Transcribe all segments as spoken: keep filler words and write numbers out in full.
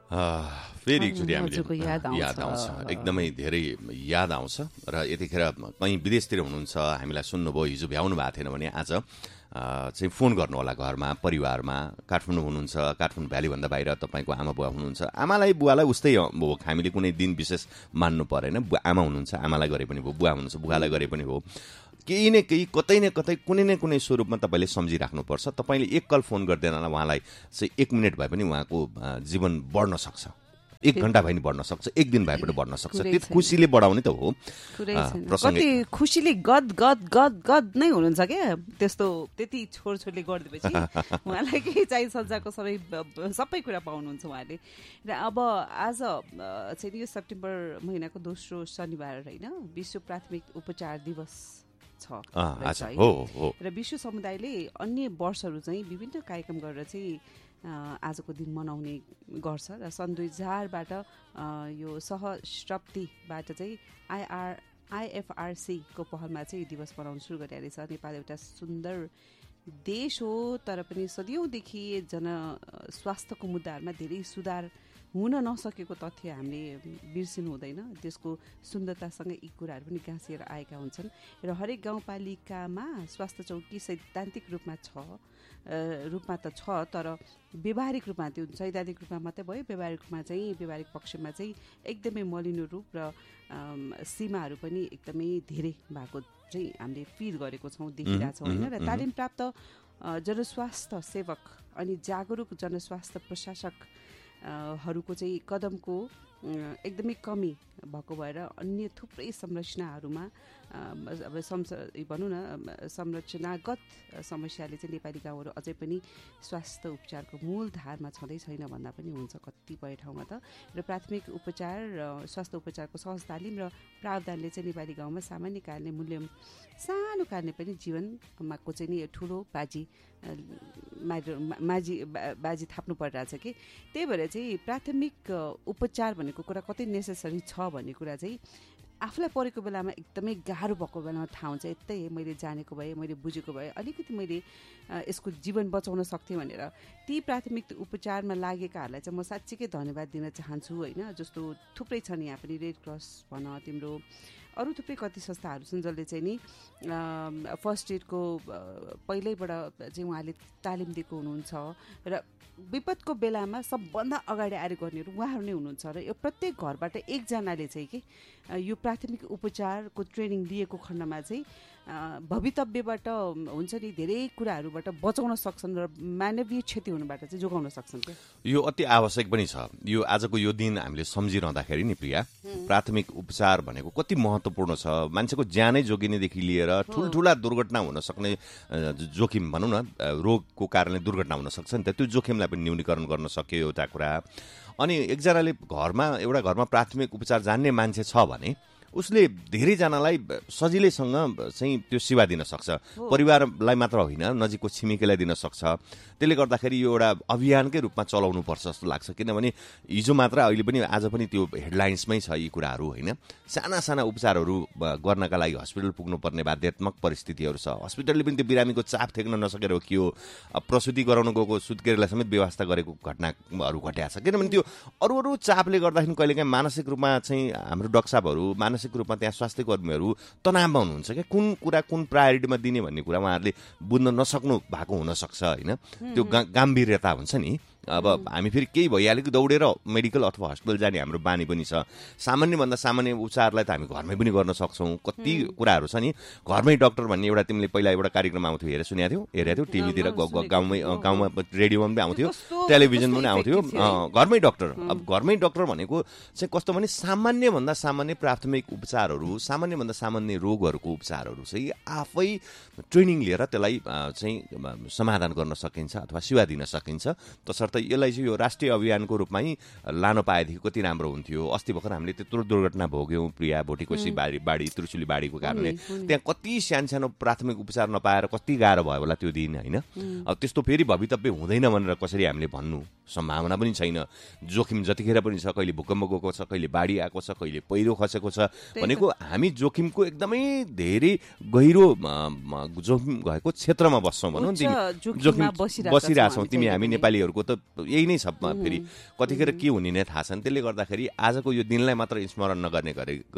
फेरि एकचोटि हामीले याद आउँछ, एकदमै धेरै याद आउँछ। र यतिखेर कहीँ विदेशतिर हुनुहुन्छ, हामीलाई सुन्नुभयो, हिजो भ्याउनु भएको थिएन भने आज चाहिँ फोन गर्नु होला घरमा, परिवारमा। काठमाडौँ हुनुहुन्छ, काठमाडौँ भ्यालीभन्दा बाहिर तपाईँको आमा बुवा हुनुहुन्छ। आमालाई बुवालाई उस्तै हो, हामीले कुनै दिन विशेष मान्नु परेन। आमा हुनुहुन्छ, आमालाई गरे पनि भयो, बुवा हुनुहुन्छ, बुवालाई गरे पनि भयो। केही न केही, कतै न कतै, कुनै न कुनै स्वरूपमा तपाईँले सम्झिराख्नुपर्छ। तपाईँले एक कल फोन गर्दैन होला, उहाँलाई चाहिँ एक मिनट भए पनि उहाँको जीवन बढ्न सक्छ, एक घण्टा भए पनि बढ्न सक्छ, एक दिन भए पनि बढ्न सक्छ। त्यो खुसीले बढाउने त हो। कति खुसीले गद गद गद गद नै हुनुहुन्छ क्या, त्यस्तो त्यति छोरछोरले गरिदिएपछि उहाँलाई केही चाहिँ संसारको सबै सबै कुरा पाउनुहुन्छ उहाँले। र अब आज चाहिँ यो सेप्टेम्बर महिनाको दोस्रो शनिबार होइन, विश्व प्राथमिक उपचार दिवस छ र विश्व समुदायले अन्य वर्षहरू चाहिँ विभिन्न कार्यक्रम गरेर चाहिँ आजको दिन मनाउने गर्छ। र सन् दुई हजारबाट यो सहस्राब्दीबाट चाहिँ आइआर आइएफआरसीको पहलमा चाहिँ यो दिवस मनाउनु सुरु गरेको रहेछ। नेपाल एउटा सुन्दर देश हो, तर पनि सदियौँदेखि जन स्वास्थ्यको मुद्दाहरूमा धेरै सुधार हुन नसकेको तथ्य हामीले बिर्सिनु हुँदैन। त्यसको सुन्दरतासँग यी कुराहरू पनि गाँसिएर आएका हुन्छन्। र हरेक गाउँपालिकामा स्वास्थ्य चौकी सैद्धान्तिक रूपमा छ रूपमा त छ, तर व्यावहारिक रूपमा त्यो सैद्धान्तिक रूपमा मात्रै भयो, व्यावहारिक रूपमा चाहिँ व्यावहारिक पक्षमा चाहिँ एकदमै मलिनो रूप र सीमाहरू पनि एकदमै धेरै भएको चाहिँ हामीले फिल गरेको छौँ, देखिरहेछौँ होइन। र तालिम प्राप्त जनस्वास्थ्य सेवक अनि जागरुक जनस्वास्थ्य प्रशासक हरूको चाहिँ कदमको एकदमै कमी भएको भएर अन्य थुप्रै संरचनाहरूमा अब भनौँ न संरचनागत समस्याले चाहिँ नेपाली गाउँहरू अझै पनि स्वास्थ्य उपचारको मूल धारमा छँदै छैन भन्दा पनि हुन्छ कतिपय ठाउँमा त। र प्राथमिक उपचार र स्वास्थ्य उपचारको सहज तालिम र प्रावधानले चाहिँ नेपाली गाउँमा सामान्य कारणले मूल्य सानो कारणले पनि जीवनको चाहिँ नि ठुलो बाजी माजी बाजी थाप्नु परिरहेछ कि। त्यही भएर चाहिँ प्राथमिक उपचार भनेको कुरा कति नेसेसरी छ भन्ने कुरा चाहिँ आफूलाई परेको बेलामा एकदमै गाह्रो भएको बेलामा थाहा हुन्छ। यतै मैले जानेको भए, मैले बुझेको भए अलिकति मैले यसको जीवन बचाउन सक्थेँ भनेर ती प्राथमिक उपचारमा लागेकाहरूलाई चाहिँ म साँच्चीकै धन्यवाद दिन चाहन्छु होइन। जस्तो थुप्रै छन् यहाँ पनि, रेड क्रस भन, तिम्रो अरू थुप्रै कति संस्थाहरू छन् जसले चाहिँ नि फर्स्ट एडको पहिल्यैबाट चाहिँ उहाँले तालिम दिएको हुनुहुन्छ। र विपदको बेलामा सबभन्दा अगाडि आएर गर्नेहरू उहाँहरू नै हुनुहुन्छ। र यो प्रत्येक घरबाट एकजनाले चाहिँ कि यो प्राथमिक उपचारको ट्रेनिङ लिएको खण्डमा चाहिँ भवितव्यबाट हुन्छ नि धेरै कुराहरूबाट बचाउन सक्छन् र मानवीय क्षति हुनबाट चाहिँ जोगाउन सक्छन् क्या। यो अति आवश्यक पनि छ। यो आजको यो दिन हामीले सम्झिरहँदाखेरि नि प्रिया, प्राथमिक उपचार भनेको कति महत्त्वपूर्ण छ। मान्छेको ज्यानै जोगिनेदेखि लिएर ठुल्ठुला दुर्घटना हुन सक्ने जोखिम भनौँ न, रोगको कारणले दुर्घटना हुन सक्छ नि त, त्यो जोखिमलाई पनि न्यूनीकरण गर्न सक्यो एउटा कुरा। अनि एकजनाले घरमा एउटा घरमा प्राथमिक उपचार जान्ने मान्छे छ भने उसले धेरैजनालाई सजिलैसँग चाहिँ त्यो सेवा दिन सक्छ। परिवारलाई मात्र होइन, नजिकको छिमेकीलाई दिन सक्छ। त्यसले गर्दाखेरि यो एउटा अभियानकै रूपमा चलाउनु पर्छ जस्तो लाग्छ। किनभने हिजो मात्र, अहिले पनि आज पनि त्यो हेडलाइन्समै छ यी कुराहरू होइन। साना साना उपचारहरू गर्नका लागि हस्पिटल पुग्नुपर्ने बाध्यात्मक परिस्थितिहरू छ। हस्पिटलले पनि त्यो बिरामीको चाप थेक्न नसकेर हो कि हो प्रसुति गराउन गएको सुत्केरीलाई समेत व्यवस्था गरेको घटनाहरू घटेको छ। किनभने त्यो अरू अरू चापले गर्दाखेरि कहिलेकाहीँ मानसिक रूपमा चाहिँ हाम्रो डक्टरसाहबहरू, मानसिक रूपमा त्यहाँ स्वास्थ्य कर्मीहरू तनावमा हुनुहुन्छ क्या। कुन कुरा कुन प्रायोरिटीमा दिने भन्ने कुरा उहाँहरूले बुझ्न नसक्नु भएको हुनसक्छ होइन। त्यो गाम्भीर्यता हुन्छ नि। अब हामी फेरि केही भइहाल्यो कि दौडेर मेडिकल अथवा हस्पिटल जाने हाम्रो बानी पनि छ। सामान्यभन्दा सामान्य उपचारलाई त हामी घरमै पनि गर्न सक्छौँ। कति कुराहरू छ नि। घरमै डक्टर भन्ने एउटा तिमीले पहिला एउटा कार्यक्रम आउँथ्यो, हेरेर सुनेको थियौ, हेरेको थियौ टिभीतिर, गाउँमै गाउँमा रेडियोमा पनि आउँथ्यो, टेलिभिजनमा पनि आउँथ्यो, घरमै डक्टर। अब घरमै डक्टर भनेको चाहिँ कस्तो भने सामान्यभन्दा सामान्य प्राथमिक उपचारहरू, सामान्यभन्दा सामान्य रोगहरूको उपचारहरू चाहिँ आफै ट्रेनिङ लिएर त्यसलाई चाहिँ समाधान गर्न सकिन्छ अथवा सेवा दिन सकिन्छ। तसर्थ यसलाई चाहिँ यो राष्ट्रिय अभियानको रूपमै लान पाएदेखि कति राम्रो हुन्थ्यो। अस्ति भर्खर हामीले त्यत्रो दुर्घटना भोग्यौँ प्रिया, भोटेकोसी बाढी बाढी त्रिशुली बाढीको कारणले। त्यहाँ कति सानो सानो प्राथमिक उपचार नपाएर कति गाह्रो भयो होला त्यो दिन होइन। अब त्यस्तो फेरि भवितव्य हुँदैन भनेर कसरी हामीले भन्नु सम्भावना पनि छैन, जोखिम जतिखेर पनि छ, कहिले भूकम्प गएको छ, कहिले बाढी आएको छ, कहिले पहिरो खसेको छ भनेको हामी जोखिमको एकदमै धेरै गहिरो जोखिम भएको क्षेत्रमा बस्छौँ भनौँ, जोखिम बसिरहेछौँ तिमी हामी नेपालीहरूको त यही नै छ। फेरि कतिखेर के हुने नै थाहा छैन। त्यसले गर्दाखेरि आजको यो दिनलाई मात्र स्मरण नगर्ने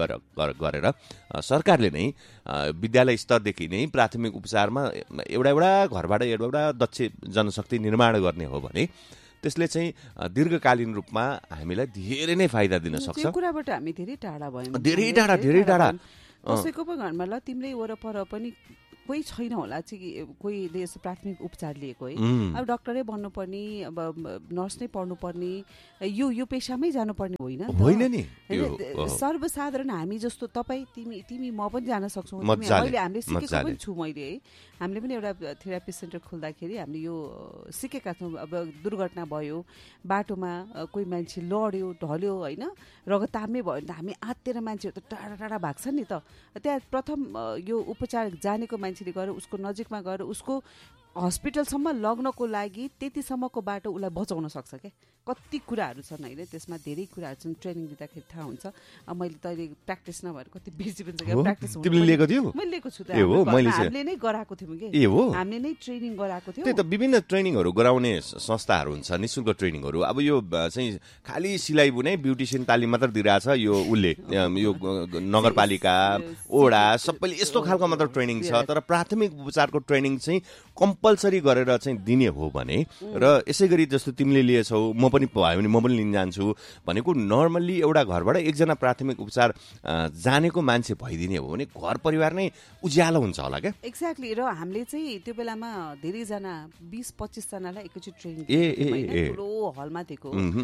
गरेर सरकारले नै विद्यालय स्तरदेखि नै प्राथमिक उपचारमा एउटा एउटा घरबाट एउटा एउटा दक्ष जनशक्ति निर्माण गर्ने हो भने त्यसले चाहिँ दीर्घकालीन रूपमा हामीलाई धेरै नै फाइदा दिन सक्छ। त्यो कुराबाट हामी धेरै टाढा भयौँ, धेरै टाढा धेरै टाढा। कसैको पनि घरमा ल तिम्रै वरपर पनि कोही छैन होला चाहिँ कोहीले यस्तो प्राथमिक उपचार लिएको है, अब डक्टरै बन्नुपर्ने, अब नर्स नै पढ्नुपर्ने, यो यो पेसामै जानुपर्ने होइन होइन नि। सर्वसाधारण हामी जस्तो तपाईँ तिमी तिमी म पनि जान सक्छौँ। मैले हामीले सिकेको पनि छु मैले है, हामीले पनि एउटा थेरापी सेन्टर खोल्दाखेरि हामीले यो सिकेका छौँ। अब दुर्घटना भयो, बाटोमा कोही मान्छे लड्यो ढल्यो होइन, रगत ताम्मै भयो भने त हामी आत्तिएर मान्छेहरू त टाढा टाढा भाग्छ नि त। त्यहाँ प्रथम यो उपचार जानेको मान्छेले गएर उसको नजिकमा गएर उसको हस्पिटलसम्म लग्नको लागि त्यतिसम्मको बाटो उसलाई बचाउन सक्छ क्या। कति कुराहरू छन् होइन, त्यसमा धेरै कुराहरू छन्, ट्रेनिङ दिँदाखेरि थाहा हुन्छ। अब मैले तैँले प्र्याक्टिस नभएर कति बिजी पनि छ क्या प्र्याक्टिस। तिमीले लिएको थियौ? मैले लिएको छु त, हामीले नै गराएको थियौँ कि, हामीले नै ट्रेनिङ गराएको थियौँ। त्यही त विभिन्न ट्रेनिङहरू गराउने संस्थाहरू हुन्छ, निःशुल्क ट्रेनिङहरू। अब यो चाहिँ खालि सिलाइ बुनाइ ब्युटिसियन तालिम मात्र दिइरहेछ यो उसले, यो नगरपालिका ओडा सबैले यस्तो खालको मात्र ट्रेनिङ छ। तर प्राथमिक उपचारको ट्रेनिङ चाहिँ कम्पलसरी गरेर चाहिँ दिने हो भने, र यसै गरी जस्तो तिमीले लिएछौ, म पनि भयो भने म पनि लिन जान्छु भनेको, नर्मल्ली एउटा घरबाट एकजना प्राथमिक उपचार जानेको मान्छे भइदिने हो भने घर परिवार नै उज्यालो हुन्छ होला क्या। एक्ज्याक्टली। र हामीले चाहिँ त्यो बेलामा धेरैजना बिस पच्चिसजनालाई एकैचोटि ट्रेनिङ ठुलो हलमा दिएको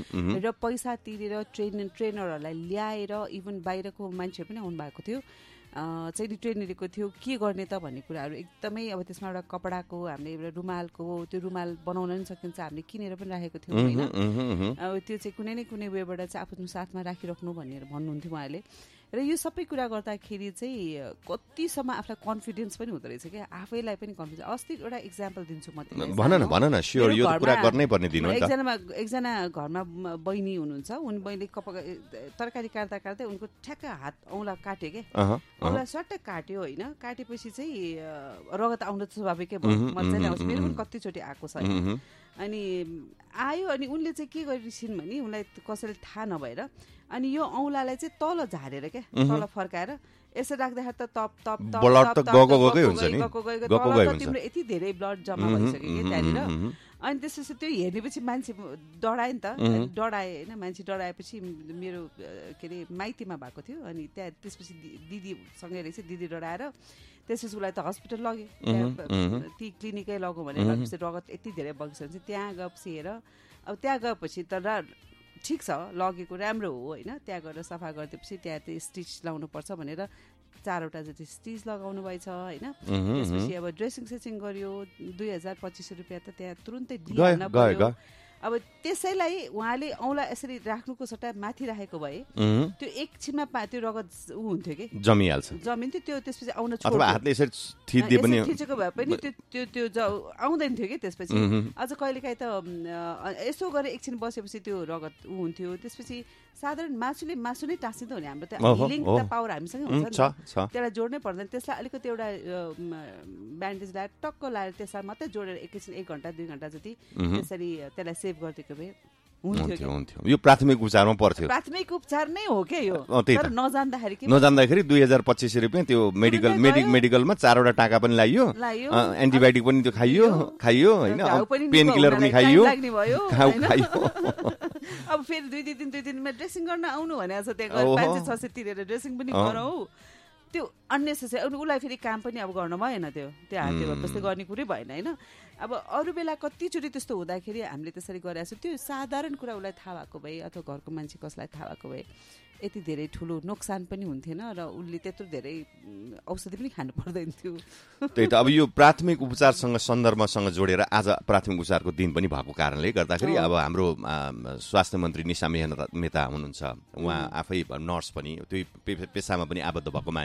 र पैसा तिरेर ट्रेन ट्रेनरहरूलाई ल्याएर इभन बाहिरको मान्छेहरू पनि आउनु भएको थियो चाहिँ ट्रेनिङ दिएको थियो के गर्ने त भन्ने कुराहरू एकदमै। अब त्यसमा एउटा कपडाको हामीले एउटा रुमालको त्यो रुमाल बनाउन पनि सकिन्छ, हामीले किनेर पनि राखेको थियौँ होइन। अब त्यो चाहिँ कुनै न कुनै वेबाट चाहिँ आफ्नो साथमा राखिराख्नु भनेर भन्नुहुन्थ्यो उहाँले। र यो सबै कुरा गर्दाखेरि चाहिँ कतिसम्म आफूलाई कन्फिडेन्स पनि हुँदो रहेछ क्या, आफैलाई पनि कन्फिडेन्स। अस्ति एउटा इक्जाम्पल दिन्छु म तिमीलाई। भन न भन न, स्योर, यो कुरा गर्नै पर्ने दिनु नि त। एकजना एकजना घरमा बहिनी हुनुहुन्छ, उनी बहिनीले कप तरकारी काट्दा काट्दै उनको ठ्याक्क हात औँला काट्यो क्या, औँला सट्टै काट्यो होइन। काटेपछि चाहिँ रगत आउनु त स्वाभाविकै भयो, मजाले आउँछ, मेरो पनि कतिचोटि आएको छ होइन। अनि आयो अनि उनले चाहिँ के गरिसिन् भने उनलाई कसैले थाहा नभएर अनि यो औँलालाई चाहिँ तल झारेर क्या, तल फर्काएर यसो राख्दाखेरि त तप तप तप तिम्रो यति धेरै ब्लड जम्मा भइसक्यो कि त्यहाँनिर। अनि त्यसपछि त्यो हेर्नेपछि मान्छे डरायो नि त, डराए होइन। मान्छे डराएपछि मेरो के अरे माइतीमा भएको थियो, अनि त्यहाँ त्यसपछि दिदीसँगै रहेछ, दिदी डराएर त्यसपछि उसलाई त हस्पिटल लग्यो, ती क्लिनिकै लग्यो भने लगेपछि रगत यति धेरै बगिसकेपछि त्यहाँ गएपछि हेर, अब त्यहाँ गएपछि त ठिक छ लगेको राम्रो हो होइन। त्यहाँ गएर सफा गरिदिएपछि त्यहाँ त्यो स्टिच लाउनुपर्छ भनेर चारवटा जति स्टिच लगाउनु भएछ होइन। त्यसपछि अब ड्रेसिङ सेसिङ गर्यो, दुई हजार पच्चिस सय रुपियाँ त त्यहाँ तुरुन्तै दिइहाल्न पर्यो। अब त्यसैलाई उहाँले औँला यसरी राख्नुको सट्टा माथि राखेको भए त्यो एकछिनमा त्यो रगत ऊ हुन्थ्यो कि जमिहाल्छ, जमिन्थ्यो त्यो। त्यसपछि आउन थिचेको भए पनि त्यो त्यो त्यो आउँदैन थियो कि। त्यसपछि अझ कहिलेकाहीँ त यसो गरेर एकछिन बसेपछि त्यो रगत ऊ हुन्थ्यो। त्यसपछि साधारण मासुले मासु नै टाँसिन्छ भने हाम्रो त हिलिङ त पावर हामीसँगै हुन्छ नि, त्यसलाई जोड्नै पर्दैन। त्यसलाई अलिकति एउटा ब्यान्डेज लगाएर टक्क लगाएर त्यसलाई मात्रै जोडेर एकैछिन एक घन्टा दुई घन्टा जति त्यसरी त्यसलाई सेभ गरिदिएको भए हुन्थ्यो हुन्थ्यो। यो प्राथमिक उपचारमा पर्थ्यो, प्राथमिक उपचार नै हो क्या यो। तर नजान्दाखेरि नजान्दाखेरि दुई हजार पच्चिस सय रुपियाँ त्यो मेडिकल मेडिकलमा चारवटा टाका पनि लाइयो, एन्टिबायोटिक पनि त्यो खाइयो खाइयो होइन, पेन किलर पनि खाइयो खाइयो। अब फेरि दुई दुई दिन दुई दिनमा ड्रेसिङ गर्न आउनु भने त्यहाँ पाँच सय छ सय तिरेर ड्रेसिङ पनि गरौँ, त्यो अन्नेसेसरी। अनि उसलाई फेरि काम पनि अब गर्न भएन, त्यो त्यो हाते बस्दै गर्ने कुरै भएन होइन। अब अरू बेला कतिचोटि त्यस्तो हुँदाखेरि हामीले त्यसरी गरिरहेको छौँ। त्यो साधारण कुरा उसलाई थाहा भएको भए अथवा घरको मान्छे कसलाई थाहा भएको भए यति धेरै ठुलो नोक्सान पनि हुन्थेन र उसले त्यत्रो धेरै औषधि पनि खानु पर्दैन थियो। त्यही त। अब यो प्राथमिक उपचारसँग सन्दर्भसँग जोडेर आज प्राथमिक उपचारको दिन पनि भएको कारणले गर्दाखेरि अब हाम्रो स्वास्थ्य मन्त्री निशा मेहता हुनुहुन्छ, उहाँ आफै नर्स पनि, त्यो पेसामा पनि आबद्ध भएको मान्छे,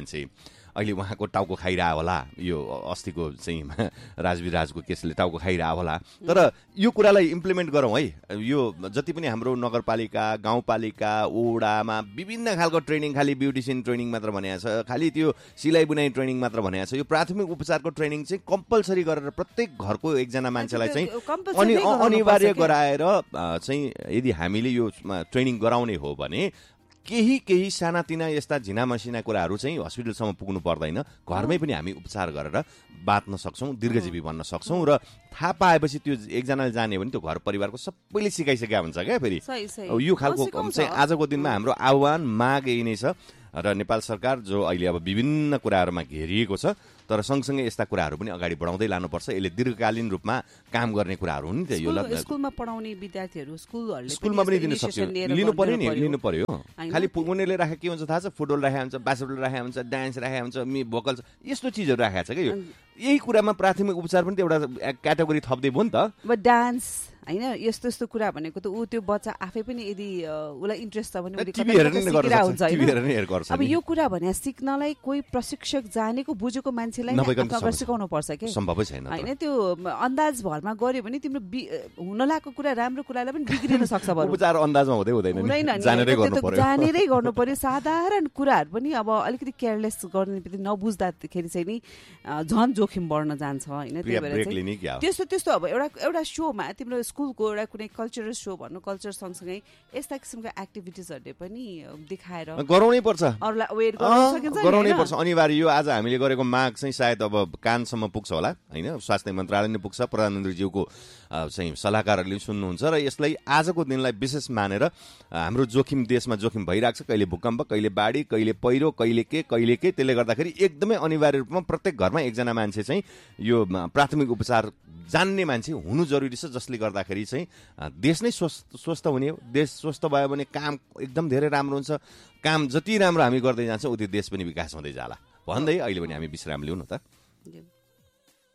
अहिले उहाँको टाउको खाइरह होला, यो अस्तिको चाहिँ राजवीर राजको केसले टाउको खाइरह होला। तर यो कुरालाई इम्प्लिमेन्ट गरौँ है। यो जति पनि हाम्रो नगरपालिका, गाउँपालिका, ओडामा विभिन्न खालको ट्रेनिङ, खालि ब्युटिसियन ट्रेनिङ मात्र भनेको छ, खालि त्यो सिलाइ बुनाइ ट्रेनिङ मात्र भनेको छ। यो प्राथमिक उपचारको ट्रेनिङ चाहिँ कम्पलसरी गरेर प्रत्येक घरको एकजना मान्छेलाई चाहिँ अनि अनिवार्य गराएर चाहिँ यदि हामीले यो ट्रेनिङ गराउने हो भने केही केही सानातिना यस्ता झिना मसिना कुराहरू चाहिँ हस्पिटलसम्म पुग्नु पर्दैन, घरमै पनि हामी उपचार गरेर बाँच्न सक्छौँ, दीर्घजीवी बन्न सक्छौँ। र थाहा पाएपछि त्यो एकजनाले जाने भने त्यो घर परिवारको सबैले सिकाइसकेका हुन्छ क्या। फेरि यो खालको चाहिँ आजको दिनमा हाम्रो आह्वान माग यही नै छ। र नेपाल सरकार जो अहिले अब विभिन्न कुराहरूमा घेरिएको छ, तर सँगसँगै यस्ता कुराहरू पनि अगाडि बढाउँदै लानुपर्छ। यसले दीर्घकालीन रूपमा काम गर्ने कुराहरू हुन्। त्यो यो स्कुलमा पढाउने विद्यार्थीहरू स्कुलहरूले स्कुलमा पनि दिन सक्छ, लिनु पर्यो नि, लिनु पर्यो। खालि उनीहरूले राखेको के हुन्छ थाहा छ? फुटबल राखेको हुन्छ, बास्केटबल राखेको हुन्छ, डान्स राखेको हुन्छ, मि भोकल यस्तो चिजहरू राखेको छ क्या। यो यही कुरामा प्राथमिक उपचार पनि त एउटा क्याटेगोरी थप्दै भयो नि त। डान्स होइन, यस्तो यस्तो कुरा भनेको त ऊ त्यो बच्चा आफै पनि यदि उसलाई इन्ट्रेस्ट छ भने हुन्छ। अब यो कुरा भने सिक्नलाई कोही प्रशिक्षक जानेको बुझेको मान्छेलाई सिकाउनु पर्छ कि सम्भवै छैन होइन। त्यो अन्दाज भरमा गर्यो भने तिम्रो हुन लागेको कुरा राम्रो कुरालाई पनि बिग्रिन सक्छ। उपचार अन्दाजमा हुँदै हुँदैन, जानेरै गर्नु पर्यो। जानेरै गर्नु पर्यो। साधारण कुराहरू पनि अब अलिकति केयरलेस गर्ने बित्तिकै नबुझ्दाखेरि चाहिँ नि झन् जोखिम बढ्न जान्छ होइन। त्यही भएर त्यस्तो त्यस्तो अब एउटा एउटा सोमा तिम्रो स्कुलको एउटा कुनै कल्चरल सो भन्नु, कल्चर सँगसँगै यस्ता किसिमका एक्टिभिटिजहरूले पनि देखाएर गराउनै पर्छ, अरूलाई अवेर गर्न सकिन्छ, गराउनै पर्छ अनिवार्य। यो आज हामीले गरेको माग चाहिँ सायद अब कानसम्म पुग्छ होला होइन, स्वास्थ्य मन्त्रालय नै पुग्छ, प्रधानमन्त्रीज्यूको चाहिँ सल्लाहकारहरूले सुन्नुहुन्छ। र यसलाई आजको दिनलाई विशेष मानेर हाम्रो जोखिम देशमा जोखिम भइरहेको छ, कहिले भूकम्प, कहिले बाढी, कहिले पहिरो, कहिले के कहिले के। त्यसले गर्दाखेरि एकदमै अनिवार्य रूपमा प्रत्येक घरमा एकजना मान्छे चाहिँ यो प्राथमिक उपचार जान्ने मान्छे हुनु जरुरी छ, जसले गर्दाखेरि चाहिँ देश नै स्वस्थ स्वस्थ हुने हो। देश स्वस्थ भयो भने काम एकदम धेरै राम्रो हुन्छ। काम जति राम्रो हामी गर्दै जान्छौँ उति देश पनि विकास हुँदै जाला भन्दै अहिले पनि हामी विश्राम लिउँ न त।